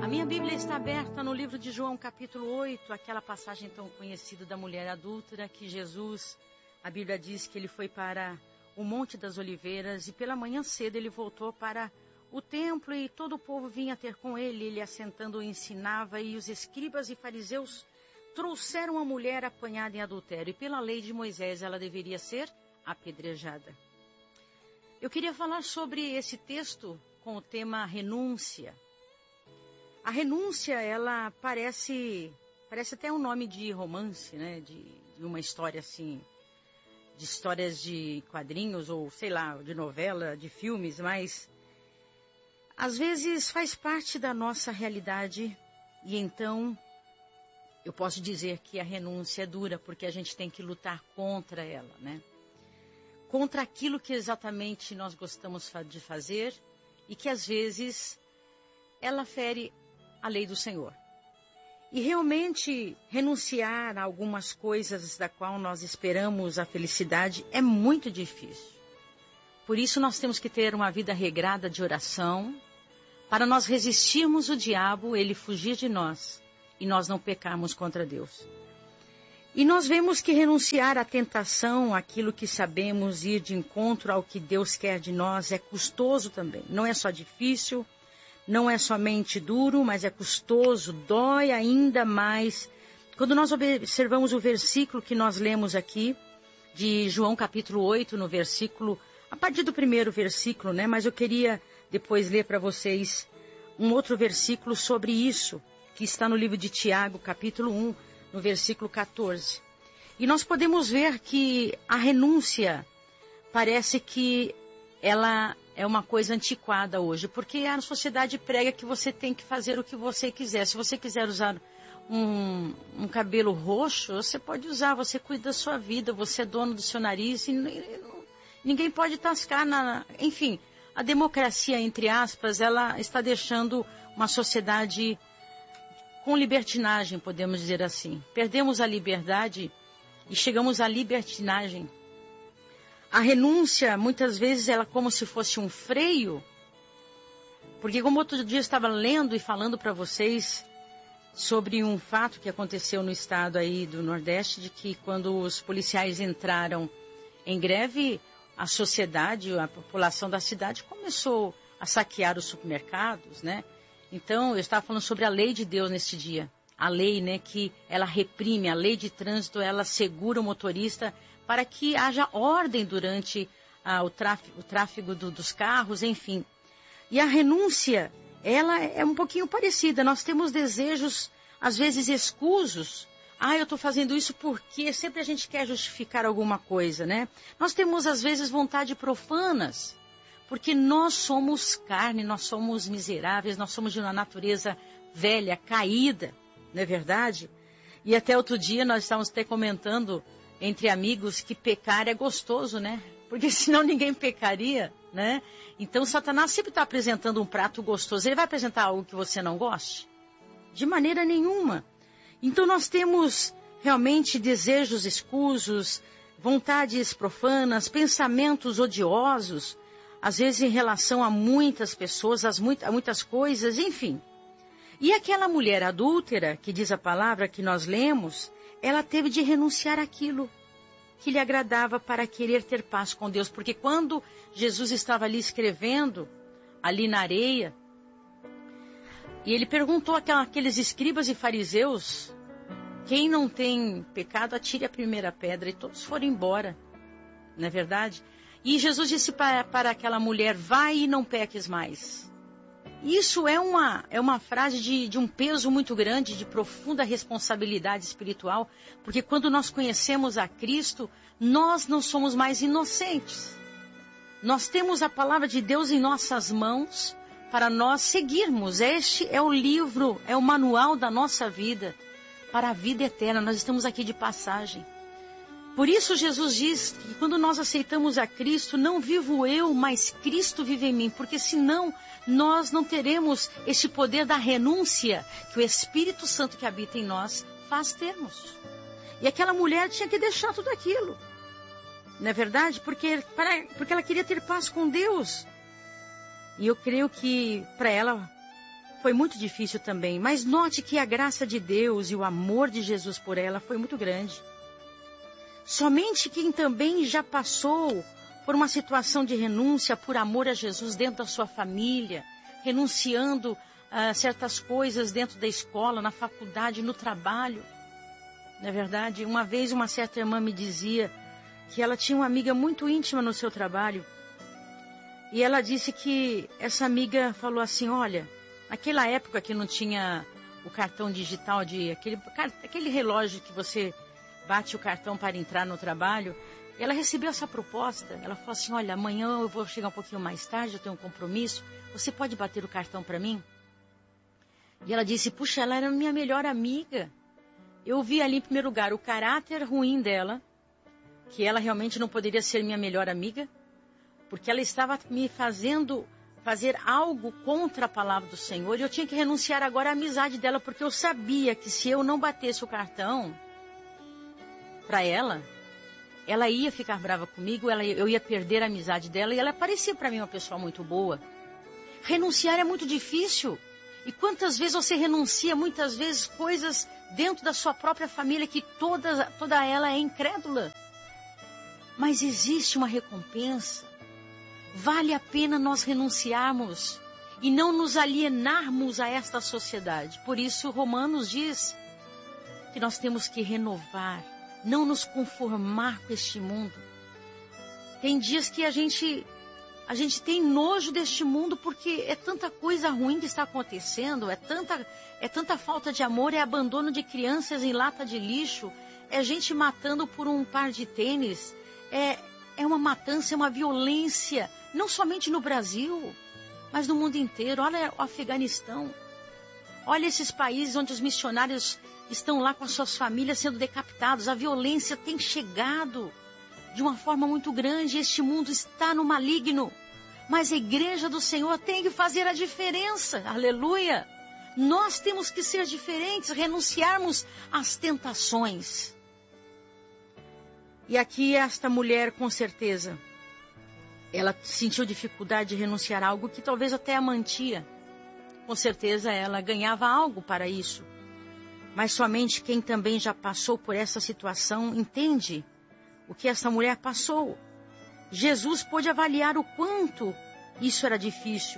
A minha Bíblia está aberta no livro de João, capítulo 8, aquela passagem tão conhecida da mulher adúltera, que Jesus, a Bíblia diz que ele foi para o Monte das Oliveiras e pela manhã cedo ele voltou para o templo e todo o povo vinha ter com ele. Ele assentando ensinava e os escribas e fariseus trouxeram a mulher apanhada em adultério e pela lei de Moisés ela deveria ser apedrejada. Eu queria falar sobre esse texto com o tema renúncia. A renúncia, ela parece até um nome de romance, né? De uma história assim, de histórias de quadrinhos ou sei lá, de novela, de filmes, mas às vezes faz parte da nossa realidade e então eu posso dizer que a renúncia é dura porque a gente tem que lutar contra ela, né? Contra aquilo que exatamente nós gostamos de fazer e que às vezes ela fere a lei do Senhor. E realmente renunciar a algumas coisas da qual nós esperamos a felicidade é muito difícil. Por isso nós temos que ter uma vida regrada de oração, para nós resistirmos o diabo, ele fugir de nós e nós não pecarmos contra Deus. E nós vemos que renunciar à tentação, aquilo que sabemos, ir de encontro ao que Deus quer de nós, é custoso também. Não é só difícil, não é somente duro, mas é custoso, dói ainda mais. Quando nós observamos o versículo que nós lemos aqui, de João capítulo 8, no versículo, a partir do primeiro versículo, né? Mas eu queria depois ler para vocês um outro versículo sobre isso, que está no livro de Tiago, capítulo 1, no versículo 14. E nós podemos ver que a renúncia parece que ela é uma coisa antiquada hoje, porque a sociedade prega que você tem que fazer o que você quiser. Se você quiser usar um cabelo roxo, você pode usar, você cuida da sua vida, você é dono do seu nariz, e ninguém pode tascar Enfim, a democracia, entre aspas, ela está deixando uma sociedade com libertinagem, podemos dizer assim. Perdemos a liberdade e chegamos à libertinagem. A renúncia, muitas vezes, ela é como se fosse um freio. Porque como outro dia eu estava lendo e falando para vocês sobre um fato que aconteceu no estado aí do Nordeste, de que quando os policiais entraram em greve, a sociedade, a população da cidade começou a saquear os supermercados, né? Então, eu estava falando sobre a lei de Deus nesse dia. A lei, né, que ela reprime, a lei de trânsito, ela segura o motorista para que haja ordem durante o tráfego dos carros, enfim. E a renúncia, ela é um pouquinho parecida. Nós temos desejos, às vezes, escusos. Eu estou fazendo isso porque sempre a gente quer justificar alguma coisa, né? Nós temos, às vezes, vontade profanas, porque nós somos carne, nós somos miseráveis, nós somos de uma natureza velha, caída, não é verdade? E até outro dia nós estávamos até comentando entre amigos que pecar é gostoso, né? Porque senão ninguém pecaria, né? Então Satanás sempre está apresentando um prato gostoso. Ele vai apresentar algo que você não goste? De maneira nenhuma. Então nós temos realmente desejos escusos, vontades profanas, pensamentos odiosos, às vezes em relação a muitas pessoas, a muitas coisas, enfim. E aquela mulher adúltera, que diz a palavra que nós lemos, ela teve de renunciar àquilo que lhe agradava para querer ter paz com Deus. Porque quando Jesus estava ali escrevendo, ali na areia, e ele perguntou àqueles escribas e fariseus, quem não tem pecado, atire a primeira pedra, e todos foram embora, não é verdade? E Jesus disse para aquela mulher, vai e não peques mais. Isso é uma frase de um peso muito grande, de profunda responsabilidade espiritual, porque quando nós conhecemos a Cristo, nós não somos mais inocentes. Nós temos a palavra de Deus em nossas mãos para nós seguirmos. Este é o livro, é o manual da nossa vida para a vida eterna. Nós estamos aqui de passagem. Por isso Jesus diz que quando nós aceitamos a Cristo, não vivo eu, mas Cristo vive em mim. Porque senão nós não teremos este poder da renúncia que o Espírito Santo que habita em nós faz termos. E aquela mulher tinha que deixar tudo aquilo. Não é verdade? Porque ela queria ter paz com Deus. E eu creio que para ela foi muito difícil também. Mas note que a graça de Deus e o amor de Jesus por ela foi muito grande. Somente quem também já passou por uma situação de renúncia por amor a Jesus dentro da sua família, renunciando a certas coisas dentro da escola, na faculdade, no trabalho. Não é verdade? Uma vez uma certa irmã me dizia que ela tinha uma amiga muito íntima no seu trabalho. E ela disse que essa amiga falou assim, olha, naquela época que não tinha o cartão digital, aquele relógio que você bate o cartão para entrar no trabalho, ela recebeu essa proposta. Ela falou assim, olha, amanhã eu vou chegar um pouquinho mais tarde, eu tenho um compromisso, você pode bater o cartão para mim? E ela disse, puxa, ela era minha melhor amiga. Eu vi ali, em primeiro lugar, o caráter ruim dela, que ela realmente não poderia ser minha melhor amiga, porque ela estava me fazendo fazer algo contra a palavra do Senhor, e eu tinha que renunciar agora à amizade dela, porque eu sabia que se eu não batesse o cartão para ela ia ficar brava comigo, eu ia perder a amizade dela, e ela parecia para mim uma pessoa muito boa. Renunciar é muito difícil. E quantas vezes você renuncia, muitas vezes, coisas dentro da sua própria família que toda ela é incrédula. Mas existe uma recompensa. Vale a pena nós renunciarmos e não nos alienarmos a esta sociedade. Por isso, Romanos diz que nós temos que renovar, não nos conformar com este mundo. Tem dias que a gente tem nojo deste mundo porque é tanta coisa ruim que está acontecendo, é tanta falta de amor, é abandono de crianças em lata de lixo, é gente matando por um par de tênis, é uma matança, é uma violência, não somente no Brasil, mas no mundo inteiro. Olha o Afeganistão, olha esses países onde os missionários estão lá com as suas famílias sendo decapitados. A violência tem chegado de uma forma muito grande. Este mundo está no maligno, mas a igreja do Senhor tem que fazer a diferença. Aleluia! Nós temos que ser diferentes, renunciarmos às tentações. E aqui esta mulher, com certeza, ela sentiu dificuldade de renunciar a algo que talvez até a mantia. Com certeza ela ganhava algo para isso. Mas somente quem também já passou por essa situação entende o que essa mulher passou. Jesus pôde avaliar o quanto isso era difícil.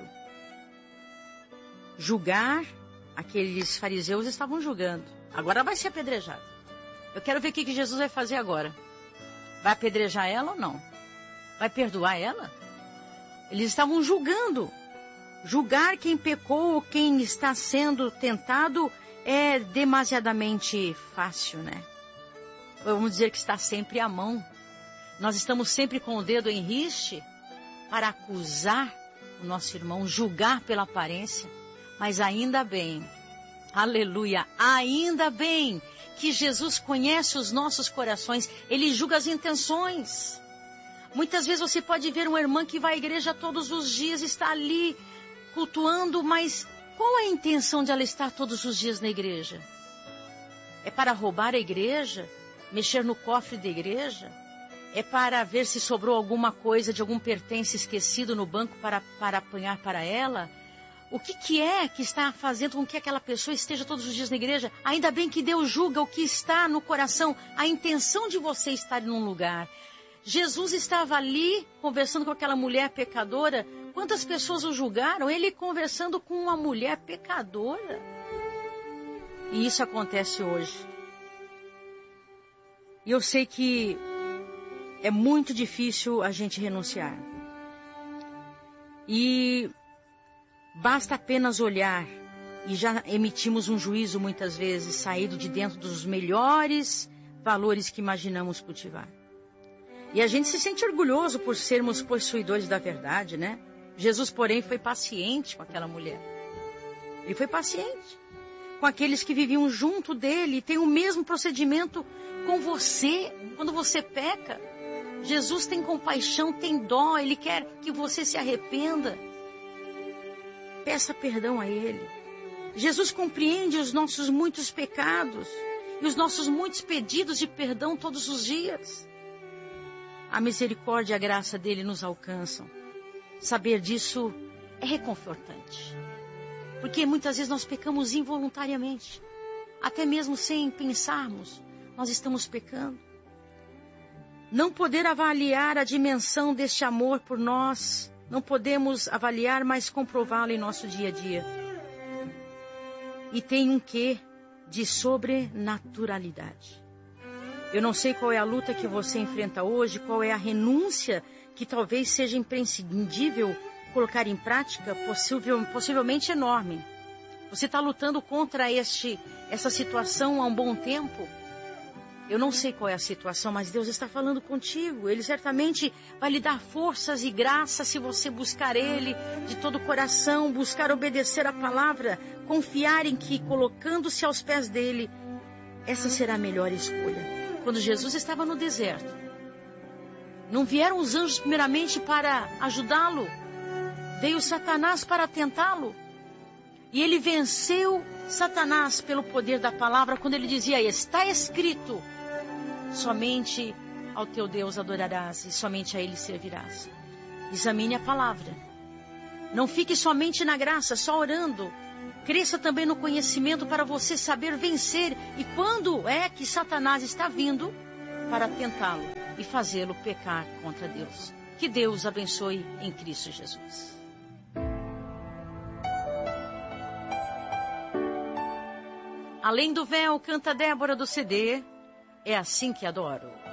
Julgar, aqueles fariseus estavam julgando. Agora vai ser apedrejado. Eu quero ver o que Jesus vai fazer agora. Vai apedrejar ela ou não? Vai perdoar ela? Eles estavam julgando. Julgar quem pecou ou quem está sendo tentado é demasiadamente fácil, né? Vamos dizer que está sempre à mão. Nós estamos sempre com o dedo em riste para acusar o nosso irmão, julgar pela aparência. Mas ainda bem, aleluia, ainda bem que Jesus conhece os nossos corações. Ele julga as intenções. Muitas vezes você pode ver uma irmã que vai à igreja todos os dias, está ali cultuando, mas qual é a intenção de ela estar todos os dias na igreja? É para roubar a igreja? Mexer no cofre da igreja? É para ver se sobrou alguma coisa de algum pertence esquecido no banco para apanhar para ela? O que é que está fazendo com que aquela pessoa esteja todos os dias na igreja? Ainda bem que Deus julga o que está no coração, a intenção de você estar num lugar. Jesus estava ali conversando com aquela mulher pecadora. Quantas pessoas o julgaram? Ele conversando com uma mulher pecadora. E isso acontece hoje. E eu sei que é muito difícil a gente renunciar. E basta apenas olhar e já emitimos um juízo muitas vezes, saído de dentro dos melhores valores que imaginamos cultivar. E a gente se sente orgulhoso por sermos possuidores da verdade, né? Jesus, porém, foi paciente com aquela mulher. Ele foi paciente com aqueles que viviam junto dele. Tem o mesmo procedimento com você quando você peca. Jesus tem compaixão, tem dó, Ele quer que você se arrependa. Peça perdão a Ele. Jesus compreende os nossos muitos pecados e os nossos muitos pedidos de perdão todos os dias. A misericórdia e a graça dele nos alcançam. Saber disso é reconfortante. Porque muitas vezes nós pecamos involuntariamente. Até mesmo sem pensarmos, nós estamos pecando. Não poder avaliar a dimensão deste amor por nós, não podemos avaliar, mas comprová-lo em nosso dia a dia. E tem um quê de sobrenaturalidade. Eu não sei qual é a luta que você enfrenta hoje, qual é a renúncia que talvez seja imprescindível colocar em prática, possivelmente enorme. Você está lutando contra essa situação há um bom tempo. Eu não sei qual é a situação, mas Deus está falando contigo. Ele certamente vai lhe dar forças e graças se você buscar Ele de todo o coração, buscar obedecer a palavra, confiar em que, colocando-se aos pés dEle, essa será a melhor escolha. Quando Jesus estava no deserto, não vieram os anjos primeiramente para ajudá-lo, veio Satanás para tentá-lo. E ele venceu Satanás pelo poder da palavra quando ele dizia: está escrito, somente ao teu Deus adorarás e somente a Ele servirás. Examine a palavra. Não fique somente na graça, só orando. Cresça também no conhecimento para você saber vencer. E quando é que Satanás está vindo para tentá-lo e fazê-lo pecar contra Deus. Que Deus abençoe em Cristo Jesus. Além do véu, canta Débora do CD, É Assim Que Adoro.